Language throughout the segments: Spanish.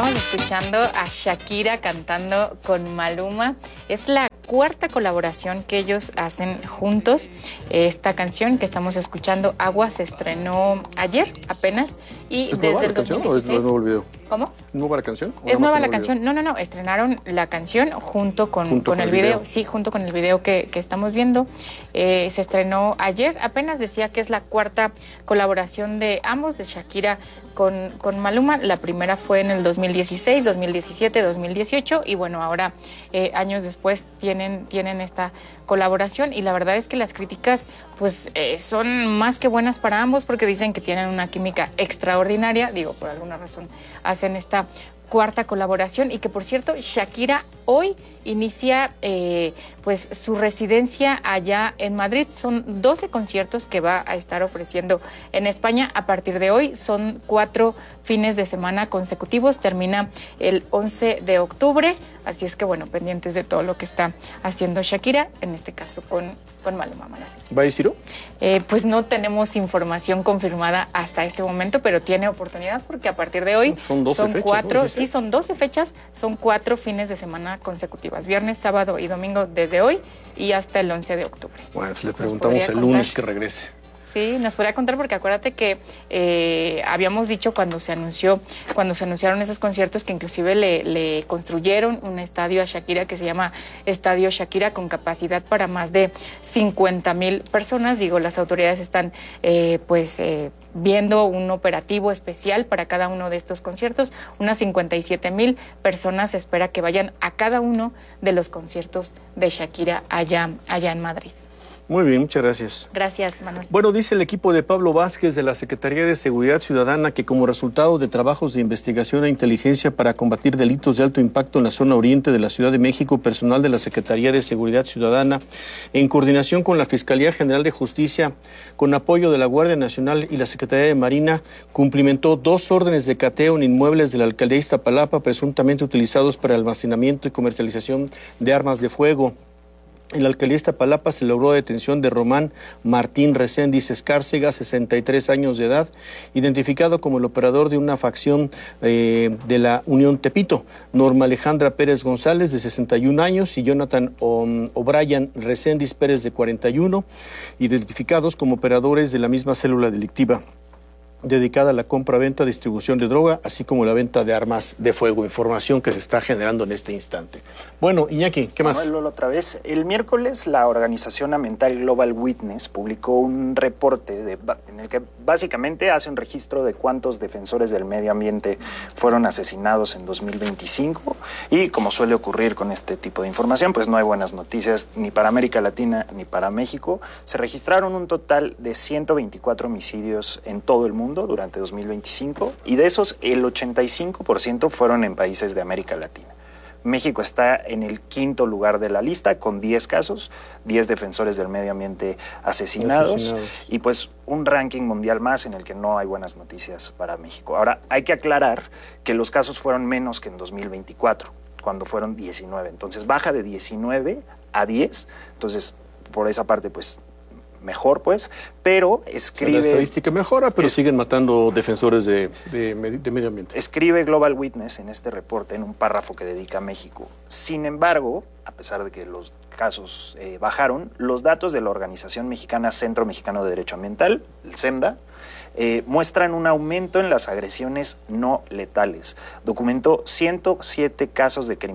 Estamos escuchando a Shakira cantando con Maluma. Es la cuarta colaboración que ellos hacen juntos. Esta canción que estamos escuchando, Agua, se estrenó ayer apenas y ¿Es desde nueva el la canción 2016. o es nuevo el video? ¿Cómo? ¿Nueva la canción? Es nueva la canción. No, estrenaron la canción junto con el video. Sí, junto con el video que estamos viendo. Se estrenó ayer. Apenas decía que es la cuarta colaboración de ambos, de Shakira con Maluma. La primera fue en el 2016, 2017, 2018 y bueno, ahora años después tienen esta colaboración y la verdad es que las críticas pues son más que buenas para ambos porque dicen que tienen una química extraordinaria, digo, por alguna razón hacen esta cuarta colaboración y que por cierto Shakira hoy inicia pues su residencia allá en Madrid. Son 12 conciertos que va a estar ofreciendo en España a partir de hoy. Son 4 fines de semana consecutivos. Termina el 11 de octubre. Así es que bueno, pendientes de todo lo que está haciendo Shakira, en este caso con Maluma. ¿Va a ir Ciro? Pues no tenemos información confirmada hasta este momento, pero tiene oportunidad porque a partir de hoy son 12 fechas, 4, ¿no? Sí, son 12 fechas, son 4 fines de semana consecutivas, viernes, sábado y domingo desde hoy y hasta el 11 de octubre. Bueno, pues le preguntamos el lunes que regrese. Sí, nos podría contar porque acuérdate que habíamos dicho cuando se anunciaron esos conciertos que inclusive le construyeron un estadio a Shakira que se llama Estadio Shakira con capacidad para más de 50,000 personas. Digo, las autoridades están viendo un operativo especial para cada uno de estos conciertos. Unas 57,000 personas se espera que vayan a cada uno de los conciertos de Shakira allá en Madrid. Muy bien, muchas gracias. Gracias, Manuel. Bueno, dice el equipo de Pablo Vázquez de la Secretaría de Seguridad Ciudadana que como resultado de trabajos de investigación e inteligencia para combatir delitos de alto impacto en la zona oriente de la Ciudad de México, personal de la Secretaría de Seguridad Ciudadana, en coordinación con la Fiscalía General de Justicia, con apoyo de la Guardia Nacional y la Secretaría de Marina, cumplimentó 2 órdenes de cateo en inmuebles de la alcaldía de Iztapalapa, presuntamente utilizados para almacenamiento y comercialización de armas de fuego. En la alcaldía de Iztapalapa se logró la detención de Román Martín Reséndiz Escárcega, 63 años de edad, identificado como el operador de una facción de la Unión Tepito, Norma Alejandra Pérez González, de 61 años, y Jonathan O'Brien Reséndiz Pérez, de 41, identificados como operadores de la misma célula delictiva dedicada a la compra, venta, distribución de droga, así como la venta de armas de fuego, información que se está generando en este instante. Bueno, Iñaki, ¿qué más? Manuel, otra vez. El miércoles la organización ambiental Global Witness publicó un reporte en el que básicamente hace un registro de cuántos defensores del medio ambiente fueron asesinados en 2025 y como suele ocurrir con este tipo de información, pues no hay buenas noticias ni para América Latina ni para México. Se registraron un total de 124 homicidios en todo el mundo durante 2025 y de esos el 85% fueron en países de América Latina. México está en el 5º lugar de la lista con 10 casos, 10 defensores del medio ambiente asesinados y pues un ranking mundial más en el que no hay buenas noticias para México. Ahora, hay que aclarar que los casos fueron menos que en 2024, cuando fueron 19. Entonces baja de 19 a 10, entonces por esa parte pues mejor, pues, pero escribe... La estadística mejora, pero siguen matando defensores de medio ambiente. Escribe Global Witness en este reporte, en un párrafo que dedica a México. Sin embargo, a pesar de que los casos bajaron, los datos de la Organización Mexicana Centro Mexicano de Derecho Ambiental, el CEMDA, muestran un aumento en las agresiones no letales. Documentó 107 casos de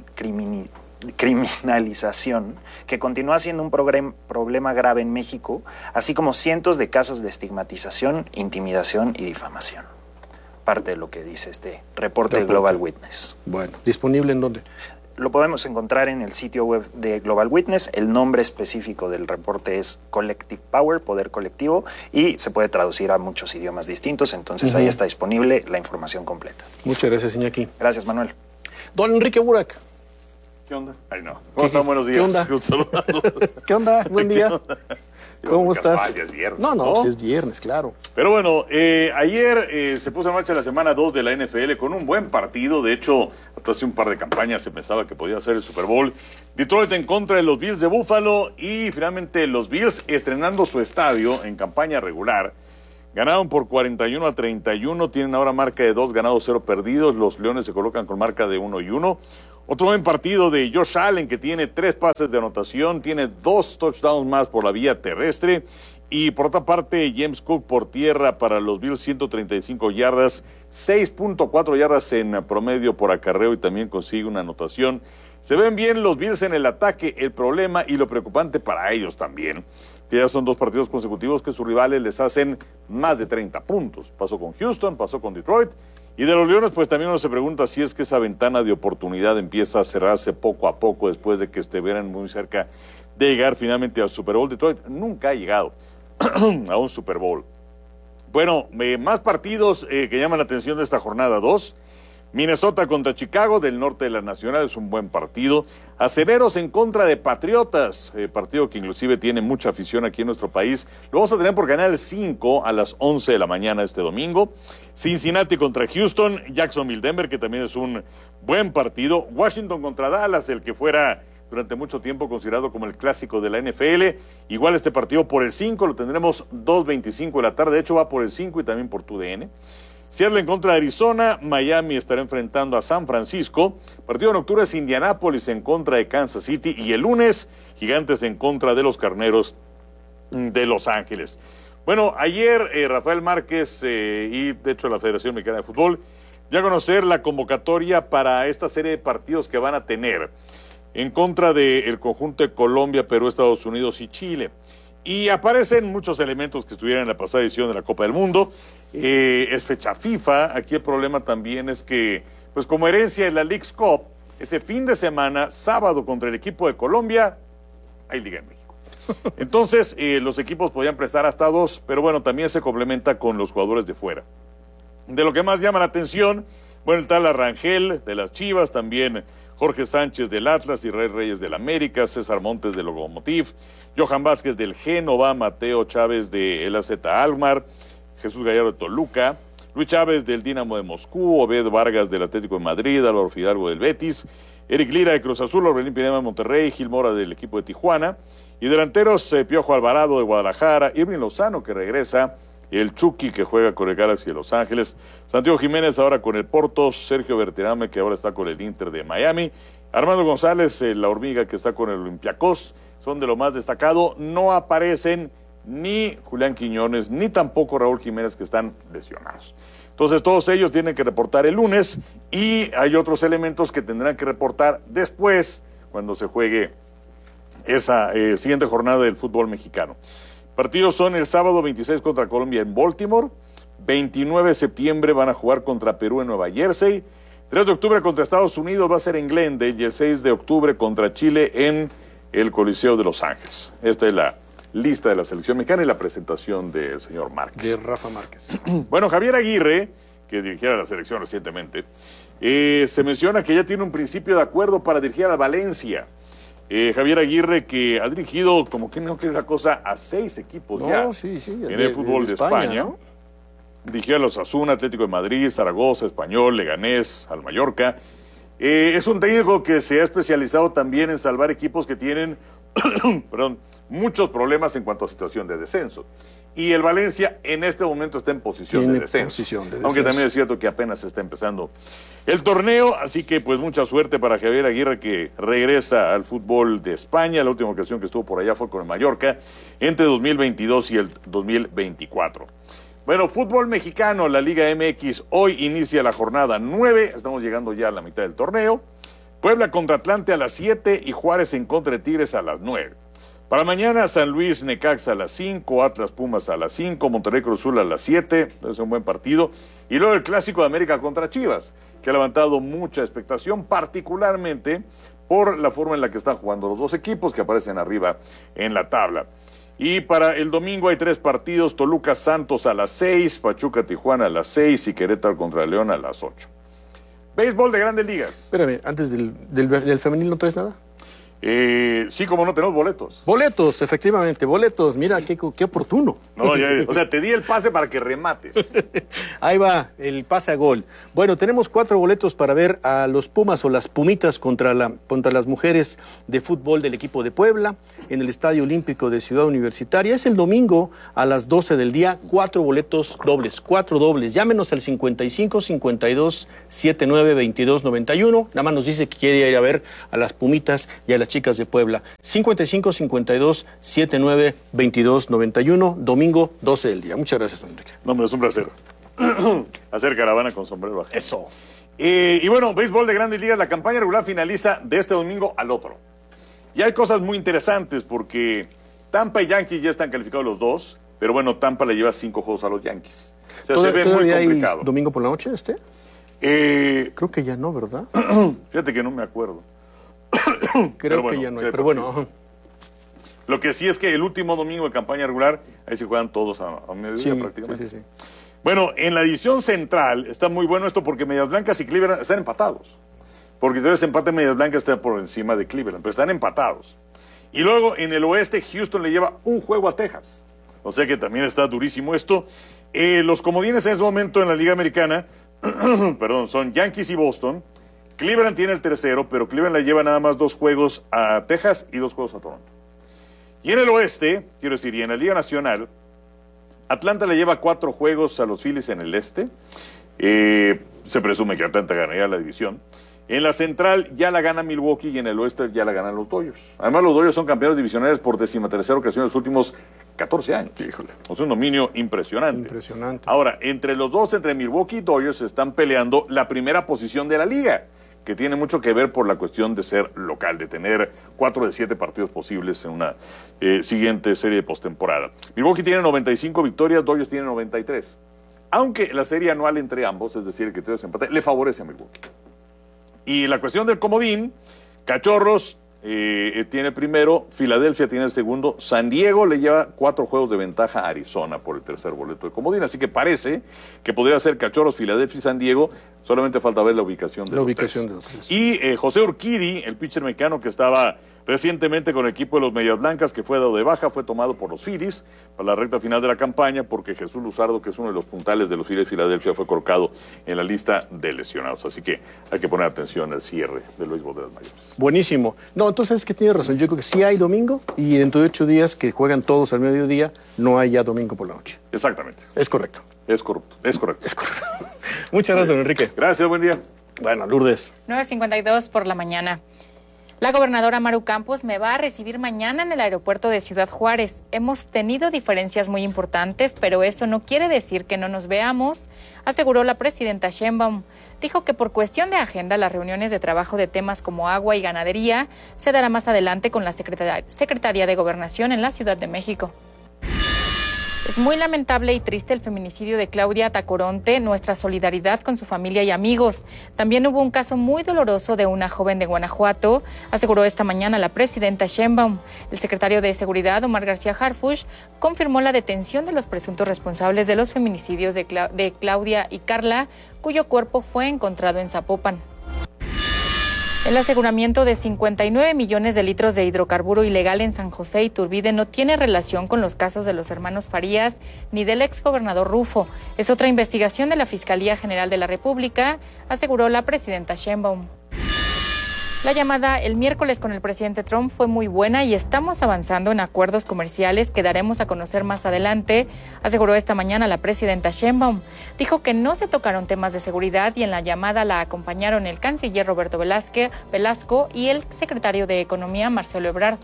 criminalización, que continúa siendo un problema grave en México, así como cientos de casos de estigmatización, intimidación y difamación. Parte de lo que dice este reporte de Global Witness. Bueno, ¿disponible en dónde? Lo podemos encontrar en el sitio web de Global Witness. El nombre específico del reporte es Collective Power, Poder Colectivo, y se puede traducir a muchos idiomas distintos, entonces ahí está disponible la información completa. Muchas gracias, Iñaki. Gracias, Manuel. Don Enrique Burak. ¿Qué onda? Ay, no. ¿Cómo están? Buenos días. ¿Qué onda? Un saludo. ¿Qué onda? Buen día. ¿Cómo estás? Ya es viernes. No, pues es viernes, claro. Pero bueno, ayer se puso en marcha la semana 2 de la NFL con un buen partido. De hecho, hasta hace un par de campañas se pensaba que podía ser el Super Bowl. Detroit en contra de los Bills de Buffalo y finalmente los Bills estrenando su estadio en campaña regular Ganaron por 41-31, tienen ahora marca de 2 ganados, 0 perdidos. Los Leones se colocan con marca de 1-1. Otro buen partido de Josh Allen, que tiene 3 pases de anotación, tiene 2 touchdowns más por la vía terrestre. Y por otra parte, James Cook por tierra para los Bills, 135 yardas, 6.4 yardas en promedio por acarreo y también consigue una anotación. Se ven bien los Bills en el ataque. El problema y lo preocupante para ellos también, que ya son 2 partidos consecutivos que sus rivales les hacen más de 30 puntos. Pasó con Houston, pasó con Detroit. Y de los Leones, pues también uno se pregunta si es que esa ventana de oportunidad empieza a cerrarse poco a poco después de que estuvieran muy cerca de llegar finalmente al Super Bowl. Detroit nunca ha llegado a un Super Bowl. Bueno, más partidos que llaman la atención de esta jornada 2. Minnesota contra Chicago, del norte de la Nacional, es un buen partido. Acereros en contra de Patriotas, partido que inclusive tiene mucha afición aquí en nuestro país. Lo vamos a tener por Canal 5 a las 11 de la mañana este domingo. Cincinnati contra Houston, Jacksonville-Denver, que también es un buen partido. Washington contra Dallas, el que fuera durante mucho tiempo considerado como el clásico de la NFL. Igual este partido por el 5, lo tendremos 2:25 de la tarde. De hecho va por el 5 y también por TUDN. Seattle en contra de Arizona, Miami estará enfrentando a San Francisco. Partido nocturno es Indianápolis en contra de Kansas City. Y el lunes, Gigantes en contra de los Carneros de Los Ángeles. Bueno, ayer Rafael Márquez y de hecho la Federación Mexicana de Fútbol ya a conocer la convocatoria para esta serie de partidos que van a tener en contra del conjunto de Colombia, Perú, Estados Unidos y Chile. Y aparecen muchos elementos que estuvieron en la pasada edición de la Copa del Mundo. Es fecha FIFA. Aquí el problema también es que, pues como herencia de la Leagues Cup, ese fin de semana, sábado contra el equipo de Colombia, hay Liga en México. Entonces, los equipos podían prestar hasta 2, pero bueno, también se complementa con los jugadores de fuera. De lo que más llama la atención, bueno, el tal Arrangel de las Chivas, también Jorge Sánchez del Atlas, Israel Reyes del América, César Montes del Lokomotiv, Johan Vázquez del Génova, Mateo Chávez del AZ Alkmaar, Jesús Gallardo de Toluca, Luis Chávez del Dinamo de Moscú, Obed Vargas del Atlético de Madrid, Álvaro Fidalgo del Betis, Eric Lira de Cruz Azul, Orbelín Pineda de Monterrey, Gil Mora del equipo de Tijuana, y delanteros Piojo Alvarado de Guadalajara, Irving Lozano que regresa, el Chucky que juega con el Galaxy de Los Ángeles, Santiago Jiménez ahora con el Porto, Sergio Berterame que ahora está con el Inter de Miami, Armando González, la Hormiga que está con el Olympiacos, son de lo más destacado. No aparecen ni Julián Quiñones, ni tampoco Raúl Jiménez, que están lesionados. Entonces todos ellos tienen que reportar el lunes y hay otros elementos que tendrán que reportar después cuando se juegue esa siguiente jornada del fútbol mexicano. Partidos son el sábado 26 contra Colombia en Baltimore, 29 de septiembre van a jugar contra Perú en Nueva Jersey, 3 de octubre contra Estados Unidos va a ser en Glendale y el 6 de octubre contra Chile en el Coliseo de Los Ángeles. Esta es la lista de la selección mexicana y la presentación del señor Márquez. De Rafa Márquez. Bueno, Javier Aguirre, que dirigiera la selección recientemente, se menciona que ya tiene un principio de acuerdo para dirigir a Valencia. Javier Aguirre, que ha dirigido, como que no quiere la cosa, a 6 equipos en el fútbol de España. ¿No? Dirigió a los Osasuna, Atlético de Madrid, Zaragoza, Español, Leganés, al Mallorca. Es un técnico que se ha especializado también en salvar equipos que tienen muchos problemas en cuanto a situación de descenso. Y el Valencia en este momento está en posición de descenso. Aunque también es cierto que apenas está empezando el torneo. Así que pues mucha suerte para Javier Aguirre, que regresa al fútbol de España. La última ocasión que estuvo por allá fue con el Mallorca entre 2022 y el 2024. Bueno, fútbol mexicano, la Liga MX, hoy inicia la jornada 9, estamos llegando ya a la mitad del torneo. Puebla contra Atlante a las 7 y Juárez en contra de Tigres a las 9. Para mañana, San Luis Necaxa a las 5, Atlas Pumas a las 5, Monterrey Cruz Azul a las 7, es un buen partido. Y luego el Clásico de América contra Chivas, que ha levantado mucha expectación, particularmente por la forma en la que están jugando los dos equipos que aparecen arriba en la tabla. Y para el domingo hay 3 partidos, Toluca Santos a las 6, Pachuca Tijuana a las 6 y Querétaro contra León a las 8. Béisbol de Grandes Ligas. Espérame, antes del femenil no traes nada. Sí, como no, tenemos boletos. Boletos, efectivamente, boletos. Mira, qué oportuno. No, o sea, te di el pase para que remates. Ahí va, el pase a gol. Bueno, tenemos 4 boletos para ver a los Pumas o las Pumitas contra las mujeres de fútbol del equipo de Puebla en el Estadio Olímpico de Ciudad Universitaria. Es el domingo a las 12 del día, 4 boletos dobles, 4 dobles. Llámenos al 55 52 79 22 91. Nada más nos dice que quiere ir a ver a las Pumitas y a las chicas de Puebla. 55 52 79 22 91, domingo 12 del día. Muchas gracias, Enrique. No, hombre, es un placer. Hacer caravana con sombrero bajado. Eso. Y bueno, béisbol de Grandes Ligas, la campaña regular finaliza de este domingo al otro. Y hay cosas muy interesantes porque Tampa y Yankees ya están calificados los dos, pero bueno, Tampa le lleva 5 juegos a los Yankees. O sea, se ve muy complicado. ¿Hay domingo por la noche Creo que ya no, ¿verdad? Fíjate que no me acuerdo. Creo que ya no hay, pero bueno. Lo que sí es que el último domingo de campaña regular, ahí se juegan todos a mediodía prácticamente. Sí. Bueno, en la división central está muy bueno esto porque Medias Blancas y Cleveland están empatados. Porque entonces empate Medias Blancas está por encima de Cleveland, pero están empatados. Y luego en el oeste Houston le lleva un juego a Texas. O sea que también está durísimo esto. Los comodines en este momento en la Liga Americana, perdón, son Yankees y Boston. Cleveland tiene el tercero, pero Cleveland le lleva nada más 2 juegos a Texas y 2 juegos a Toronto. Y en el oeste, quiero decir, y en la Liga Nacional, Atlanta le lleva 4 juegos a los Phillies en el este. Se presume que Atlanta ganaría la división. En la central ya la gana Milwaukee y en el oeste ya la ganan los Dodgers. Además, los Dodgers son campeones divisionales por 13ª ocasión en los últimos 14 años. Híjole. O sea, un dominio impresionante. Impresionante. Ahora, entre los dos, entre Milwaukee y Dodgers, se están peleando la primera posición de la liga, que tiene mucho que ver por la cuestión de ser local, de tener 4 de 7 partidos posibles en una siguiente serie de postemporada. Milwaukee tiene 95 victorias, Dodgers tiene 93. Aunque la serie anual entre ambos, es decir, que tiene empate, le favorece a Milwaukee. Y la cuestión del comodín, Cachorros tiene primero, Filadelfia tiene el segundo, San Diego le lleva 4 juegos de ventaja a Arizona por el tercer boleto de comodín, así que parece que podría ser Cachorros, Filadelfia y San Diego, solamente falta ver la ubicación de los tres. Y José Urquidy, el pitcher mexicano que estaba recientemente con el equipo de los Medias Blancas, que fue dado de baja, fue tomado por los Phillies para la recta final de la campaña, porque Jesús Luzardo, que es uno de los puntales de los Phillies de Filadelfia, fue colocado en la lista de lesionados, así que hay que poner atención al cierre del béisbol de las mayores. Buenísimo. No, entonces es que tiene razón, yo creo que sí hay domingo y dentro de 8 días que juegan todos al mediodía, no hay ya domingo por la noche. Exactamente. Es correcto. Es correcto. Muchas gracias, don Enrique. Gracias, buen día. Bueno, Lourdes. 9:52 por la mañana. La gobernadora Maru Campos me va a recibir mañana en el aeropuerto de Ciudad Juárez. Hemos tenido diferencias muy importantes, pero eso no quiere decir que no nos veamos, aseguró la presidenta Sheinbaum. Dijo que por cuestión de agenda, las reuniones de trabajo de temas como agua y ganadería se dará más adelante con la Secretaría de Gobernación en la Ciudad de México. Es muy lamentable y triste el feminicidio de Claudia Tacoronte, nuestra solidaridad con su familia y amigos. También hubo un caso muy doloroso de una joven de Guanajuato, aseguró esta mañana la presidenta Sheinbaum. El secretario de Seguridad, Omar García Harfuch, confirmó la detención de los presuntos responsables de los feminicidios de Claudia y Carla, cuyo cuerpo fue encontrado en Zapopan. El aseguramiento de 59 millones de litros de hidrocarburo ilegal en San José Iturbide no tiene relación con los casos de los hermanos Farías ni del exgobernador Rufo. Es otra investigación de la Fiscalía General de la República, aseguró la presidenta Sheinbaum. La llamada el miércoles con el presidente Trump fue muy buena y estamos avanzando en acuerdos comerciales que daremos a conocer más adelante, aseguró esta mañana la presidenta Sheinbaum. Dijo que no se tocaron temas de seguridad y en la llamada la acompañaron el canciller Roberto Velasco y el secretario de Economía Marcelo Ebrard.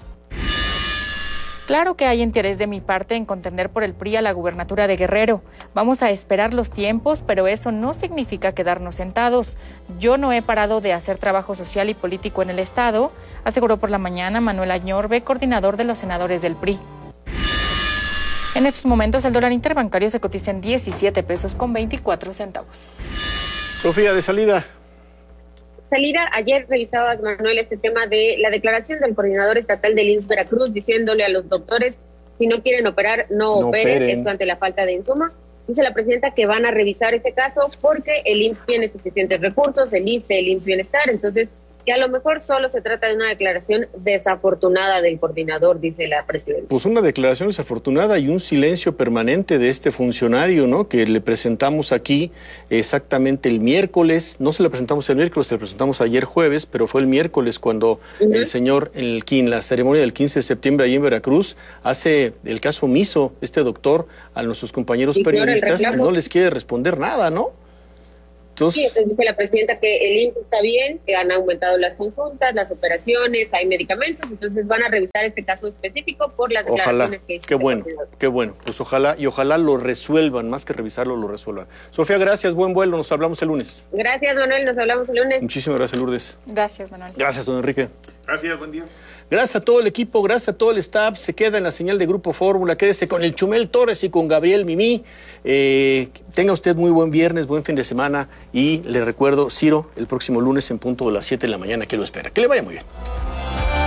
Claro que hay interés de mi parte en contender por el PRI a la gubernatura de Guerrero. Vamos a esperar los tiempos, pero eso no significa quedarnos sentados. Yo no he parado de hacer trabajo social y político en el Estado, aseguró por la mañana Manuel Añorbe, coordinador de los senadores del PRI. En estos momentos el dólar interbancario se cotiza en 17 pesos con 24 centavos. Sofía, de salida. Ayer revisabas, Manuel, este tema de la declaración del coordinador estatal del IMSS Veracruz diciéndole a los doctores si no quieren operar, no operen, esto ante la falta de insumos. Dice la presidenta que van a revisar ese caso porque el IMSS tiene suficientes recursos, el IMSS Bienestar, entonces que a lo mejor solo se trata de una declaración desafortunada del coordinador, dice la presidenta. Pues una declaración desafortunada y un silencio permanente de este funcionario, ¿no? Que le presentamos aquí exactamente el miércoles, no se le presentamos el miércoles, se le presentamos ayer jueves, pero fue el miércoles cuando el señor, en la ceremonia del 15 de septiembre allí en Veracruz, hace el caso omiso, este doctor, a nuestros compañeros periodistas, no les quiere responder nada, ¿no? Sí, entonces dice la presidenta que el IMSS está bien, que han aumentado las consultas, las operaciones, hay medicamentos, entonces van a revisar este caso específico por las declaraciones que hizo. Qué bueno, pues ojalá lo resuelvan, más que revisarlo, lo resuelvan. Sofía, gracias, buen vuelo, nos hablamos el lunes. Gracias, Manuel, nos hablamos el lunes. Muchísimas gracias, Lourdes. Gracias, Manuel. Gracias, don Enrique. Gracias, buen día. Gracias a todo el equipo, gracias a todo el staff. Se queda en la señal de Grupo Fórmula. Quédese con el Chumel Torres y con Gabriel Mimí. Tenga usted muy buen viernes, buen fin de semana. Y le recuerdo, Ciro, el próximo lunes en punto de las 7 de la mañana, que lo espera. Que le vaya muy bien.